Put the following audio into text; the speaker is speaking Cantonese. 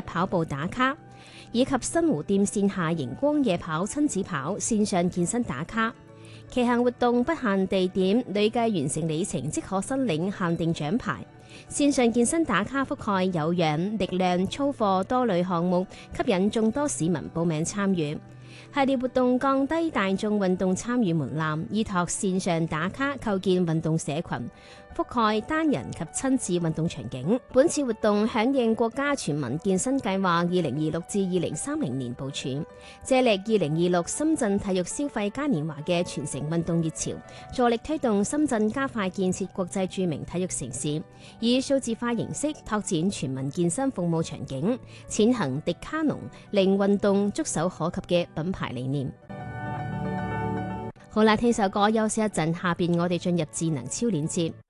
跑步打卡，以及新湖店線下熒光夜跑親子跑線上健身打卡。騎行活動不限地點，累計完成里程即可申領限定獎牌。線上健身打卡覆蓋有氧、力量、操課多類項目，吸引眾多市民報名參與。系列活動降低大眾運動參與門檻，依託線上打卡構建運動社群，覆蓋單人及親子運動場景。本次活動響應國家全民健身計劃2026至2030年部署，借力2026深圳體育消費嘉年華嘅全城運動熱潮，助力推動深圳加快建設國際著名體育城市，以數字化形式拓展全民健身服務場景，踐行迪卡儂令運動觸手可及嘅品牌理念。好啦，聽首歌休息一陣，下邊我哋進入智能超鏈接。